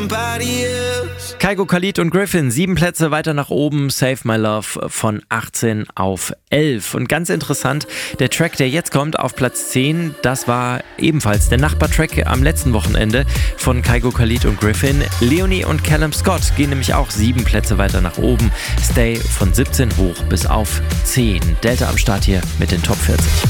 Kygo, Khalid und Griffin, 7 Plätze weiter nach oben, Save My Love von 18 auf 11. Und ganz interessant, der Track, der jetzt kommt, auf Platz 10, das war ebenfalls der Nachbartrack am letzten Wochenende von Kygo, Khalid und Griffin. Leonie und Callum Scott gehen nämlich auch 7 Plätze weiter nach oben. Stay von 17 hoch bis auf 10. Delta am Start hier mit den Top 40.